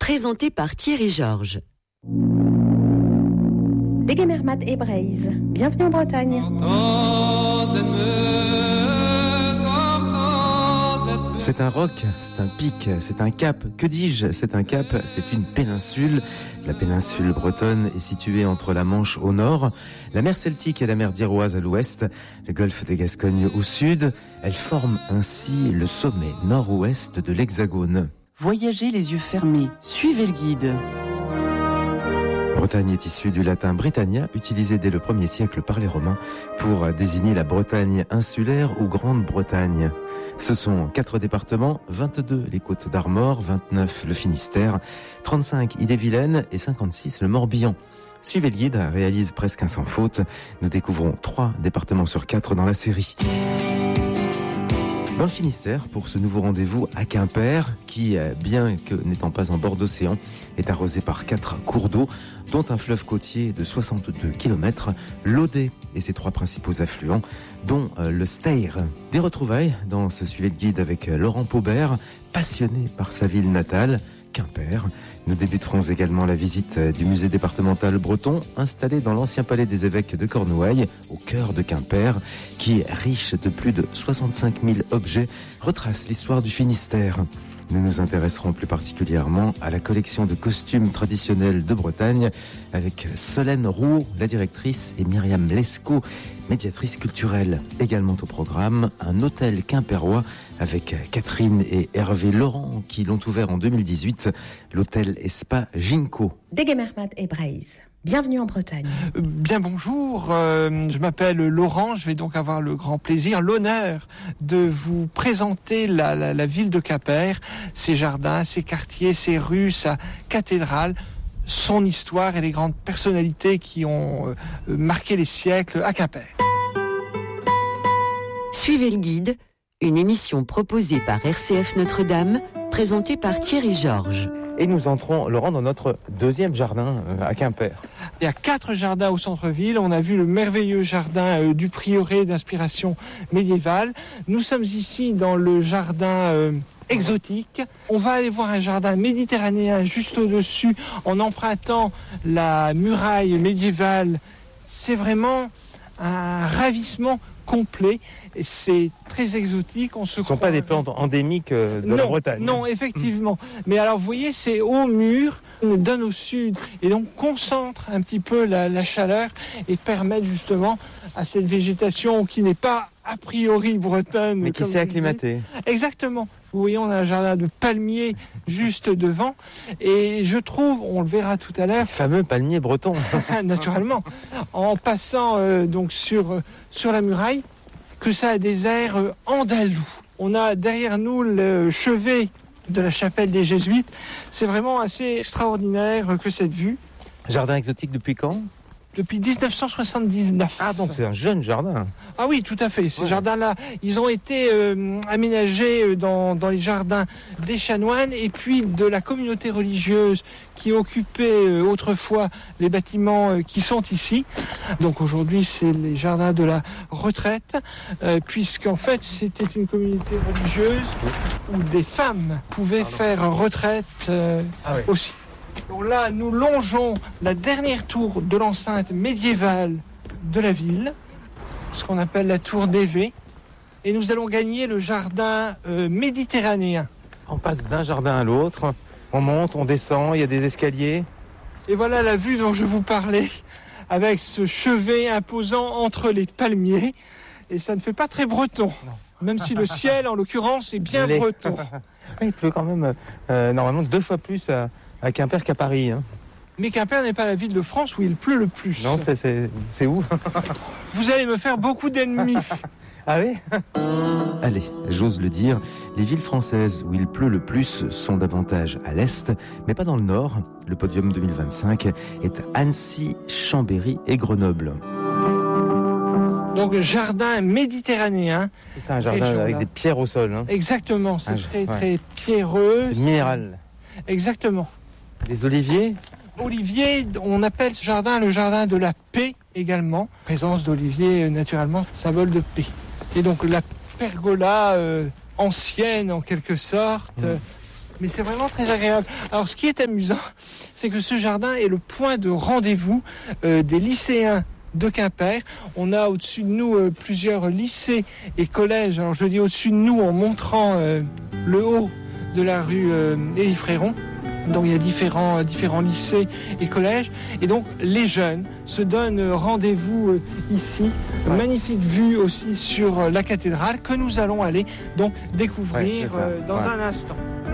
présenté par Thierry Georges. Degemermat et Braise, bienvenue en Bretagne. C'est un roc, c'est un pic, c'est un cap. Que dis-je? C'est un cap, c'est une péninsule. La péninsule bretonne est située entre la Manche au nord, la mer Celtique et la mer d'Iroise à l'ouest, le golfe de Gascogne au sud. Elle forme ainsi le sommet nord-ouest de l'Hexagone. Voyagez les yeux fermés, suivez le guide. Bretagne est issue du latin Britannia, utilisé dès le 1er siècle par les Romains pour désigner la Bretagne insulaire ou Grande-Bretagne. Ce sont 4 départements, 22 les Côtes d'Armor, 29 le Finistère, 35 Ille-et-Vilaine et 56 le Morbihan. Suivez le guide, réalise presque un sans faute. Nous découvrons 3 départements sur 4 dans la série. Dans le Finistère, pour ce nouveau rendez-vous à Quimper, qui, bien que n'étant pas en bord d'océan, est arrosé par 4 cours d'eau, dont un fleuve côtier de 62 km, l'Audet et ses 3 principaux affluents, dont le Steyr. Des retrouvailles dans ce suivi de guide avec Laurent Paubert, passionné par sa ville natale, Quimper. Nous débuterons également la visite du musée départemental breton, installé dans l'ancien palais des évêques de Cornouailles, au cœur de Quimper, qui, riche de plus de 65 000 objets, retrace l'histoire du Finistère. Nous nous intéresserons plus particulièrement à la collection de costumes traditionnels de Bretagne avec Solène Rouault, la directrice, et Myriam Lescaut, médiatrice culturelle. Également au programme, un hôtel quimpérois avec Catherine et Hervé Laurent qui l'ont ouvert en 2018, l'hôtel et spa Ginko. Degemermat et Braise. Bienvenue en Bretagne. Bien bonjour, je m'appelle Laurent, je vais donc avoir le grand plaisir, l'honneur de vous présenter la ville de Quimper, ses jardins, ses quartiers, ses rues, sa cathédrale, son histoire et les grandes personnalités qui ont marqué les siècles à Quimper. Suivez le guide, une émission proposée par RCF Notre-Dame, présentée par Thierry Georges. Et nous entrons, Laurent, dans notre deuxième jardin à Quimper. Il y a 4 jardins au centre-ville. On a vu le merveilleux jardin du prieuré d'inspiration médiévale. Nous sommes ici dans le jardin exotique. On va aller voir un jardin méditerranéen juste au-dessus en empruntant la muraille médiévale. C'est vraiment un ravissement complet. C'est très exotique. Ce ne sont pas des plantes endémiques de la Bretagne. Non, effectivement. Mais alors, vous voyez, ces hauts murs donnent au sud et donc concentrent un petit peu la chaleur et permettent justement à cette végétation qui n'est pas a priori bretonne. Mais qui s'est acclimatée. Exactement. Vous voyez, on a un jardin de palmiers juste devant. Et je trouve, on le verra tout à l'heure... Le fameux palmier breton. Naturellement. En passant donc sur la muraille, que ça a des airs andalous. On a derrière nous le chevet de la chapelle des Jésuites. C'est vraiment assez extraordinaire que cette vue. Jardin exotique depuis quand ? Depuis 1979. Ah, donc c'est un jeune jardin. Ah oui, tout à fait. Ces jardins-là, ils ont été aménagés dans les jardins des chanoines et puis de la communauté religieuse qui occupait autrefois les bâtiments qui sont ici. Donc aujourd'hui, c'est les jardins de la retraite, puisqu'en fait, c'était une communauté religieuse où des femmes pouvaient faire retraite aussi. Donc là, nous longeons la dernière tour de l'enceinte médiévale de la ville, ce qu'on appelle la tour d'Évé, et nous allons gagner le jardin méditerranéen. On passe d'un jardin à l'autre, on monte, on descend, il y a des escaliers. Et voilà la vue dont je vous parlais, avec ce chevet imposant entre les palmiers, et ça ne fait pas très breton, même si le ciel, en l'occurrence, est bien breton. Il pleut quand même, normalement, 2 fois plus à Quimper qu'à Paris. Hein. Mais Quimper n'est pas la ville de France où il pleut le plus. Non, c'est où ? Vous allez me faire beaucoup d'ennemis. Ah oui ? Allez, j'ose le dire, les villes françaises où il pleut le plus sont davantage à l'est, mais pas dans le nord. Le podium 2025 est Annecy, Chambéry et Grenoble. Donc jardin méditerranéen. C'est un jardin avec des pierres au sol. Hein. Exactement, c'est très pierreux. C'est minéral. Exactement. Les oliviers ? Olivier, on appelle ce jardin le jardin de la paix également. Présence d'olivier, naturellement, symbole de paix. Et donc la pergola ancienne en quelque sorte, mais c'est vraiment très agréable. Alors ce qui est amusant, c'est que ce jardin est le point de rendez-vous des lycéens de Quimper. On a au-dessus de nous plusieurs lycées et collèges. Alors je dis au-dessus de nous en montrant le haut de la rue Élie Fréron. Donc il y a différents lycées et collèges. Et donc les jeunes se donnent rendez-vous ici. Ouais. Magnifique vue aussi sur la cathédrale que nous allons aller donc découvrir dans un instant.